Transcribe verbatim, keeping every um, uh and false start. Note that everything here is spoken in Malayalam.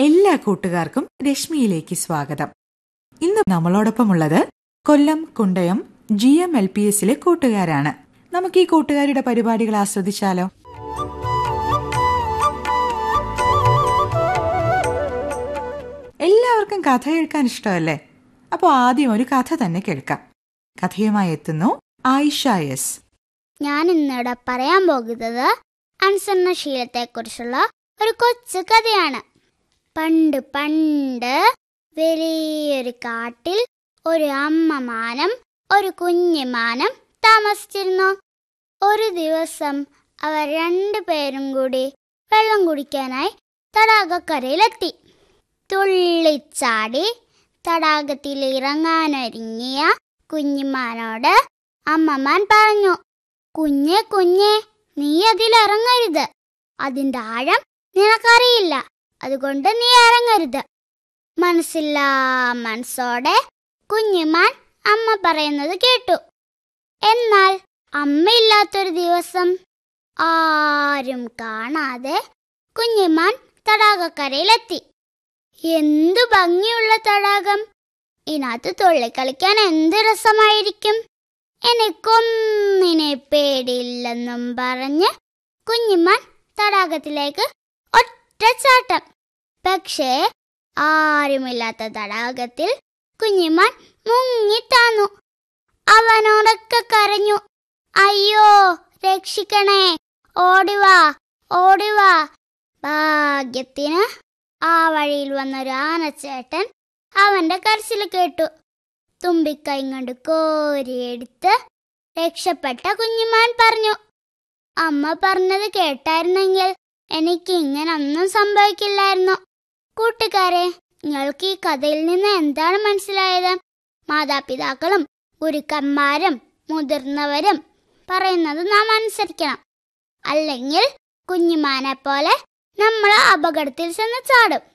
എല്ലാ കൂട്ടുകാർക്കും രശ്മിയിലേക്ക് സ്വാഗതം. ഇന്ന് നമ്മളോടൊപ്പമുള്ളത് കൊല്ലം Kundayam G M L P എസിലെ കൂട്ടുകാരാണ്. നമുക്ക് ഈ കൂട്ടുകാരുടെ പരിപാടികൾ ആസ്വദിച്ചാലോ? എല്ലാവർക്കും കഥ കേൾക്കാൻ ഇഷ്ടമല്ലേ? അപ്പോൾ ആദ്യം ഒരു കഥ തന്നെ കേൾക്കാം. കഥയുമായി എത്തുന്നു ആയിഷ എസ്. ഞാൻ ഇന്നിവിടെ പറയാൻ പോകുന്നത് അനുസരണശീലത്തെക്കുറിച്ചുള്ള ഒരു കൊച്ചു കഥയാണ്. പണ്ട് പണ്ട് വലിയൊരു കാട്ടിൽ ഒരു അമ്മ മാനം ഒരു കുഞ്ഞു മാനം താമസിച്ചിരുന്നു. ഒരു ദിവസം അവർ രണ്ടുപേരും കൂടി വെള്ളം കുടിക്കാനായി തടാകക്കരയിലെത്തി. തുള്ളിച്ചാടി തടാകത്തിൽ ഇറങ്ങാനൊരുങ്ങിയ കുഞ്ഞുമാനോട് അമ്മമാൻ പറഞ്ഞു, കുഞ്ഞെ കുഞ്ഞെ നീ അതിലിറങ്ങരുത്, അതിൻ്റെ ആഴം നിനക്കറിയില്ല, അതുകൊണ്ട് നീ ഇറങ്ങരുത്. മനസ്സില്ലാ മനസ്സോടെ കുഞ്ഞുമാൻ അമ്മ പറയുന്നത് കേട്ടു. എന്നാൽ അമ്മയില്ലാത്തൊരു ദിവസം ആരും കാണാതെ കുഞ്ഞുമാൻ തടാകക്കരയിലെത്തി. എന്തു ഭംഗിയുള്ള തടാകം! ഇതിനകത്ത് തുള്ളിക്കളിക്കാൻ എന്ത് രസമായിരിക്കും! എനിക്കൊന്നിനെ പേടിയില്ലെന്നും പറഞ്ഞ് കുഞ്ഞുമാൻ തടാകത്തിലേക്ക് ഒറ്റച്ചാട്ടം. പക്ഷേ ആരുമില്ലാത്ത തടാകത്തിൽ കുഞ്ഞുമാൻ മുങ്ങിത്താന്നു. അവനോടൊക്കെ കരഞ്ഞു, അയ്യോ രക്ഷിക്കണേ, ഓടിവാ ഓടിവാ. ഭാഗ്യത്തിന് ആ വഴിയിൽ വന്നൊരു ആനച്ചേട്ടൻ അവന്റെ കരച്ചിൽ കേട്ടു. തുമ്പിക്കൈ കൊണ്ട് കോരിയെടുത്ത് രക്ഷപ്പെട്ട കുഞ്ഞുമാൻ പറഞ്ഞു, അമ്മ പറഞ്ഞത് കേട്ടായിരുന്നെങ്കിൽ എനിക്ക് ഇങ്ങനൊന്നും സംഭവിക്കില്ലായിരുന്നു. കൂട്ടുകാരെ, നിങ്ങൾക്ക് ഈ കഥയിൽ നിന്ന് എന്താണ് മനസ്സിലായത്? മാതാപിതാക്കളും ഗുരുക്കന്മാരും മുതിർന്നവരും പറയുന്നത് നാം അനുസരിക്കണം. അല്ലെങ്കിൽ കുഞ്ഞുമാനെ പോലെ നമ്മൾ അപകടത്തിൽ ചെന്ന് ചാടും.